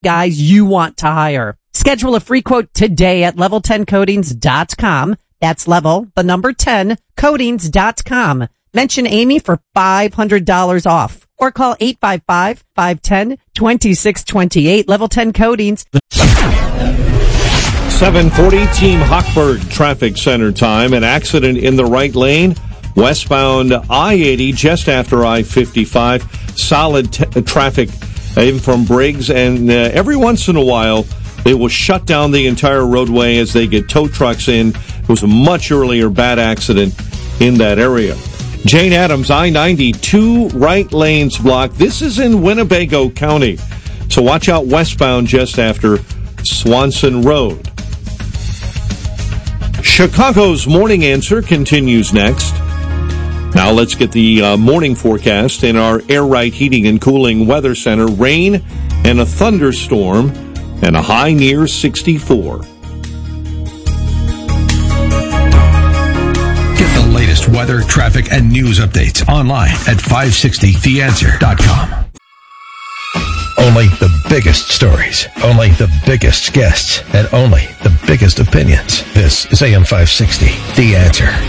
guys you want to hire. Schedule a free quote today at level10coatings.com. That's level, the number 10, coatings.com. Mention Amy for $500 off or call 855-510-2628. Level 10 Coatings. 740 Team Hochberg Traffic Center time. An accident in the right lane. Westbound I-80 just after I-55. Solid traffic even from Briggs. And every once in a while, they will shut down the entire roadway as they get tow trucks in. It was a much earlier bad accident in that area. Jane Addams, I-90, 2 right lanes blocked. This is in Winnebago County. So watch out westbound just after Swanson Road. Chicago's Morning Answer continues next. Now let's get the morning forecast in our Air Right Heating and Cooling Weather Center. Rain and a thunderstorm and a high near 64. Get the latest weather, traffic, and news updates online at 560theanswer.com. Only the biggest stories, only the biggest guests, and only the biggest opinions. This is AM 560, The Answer.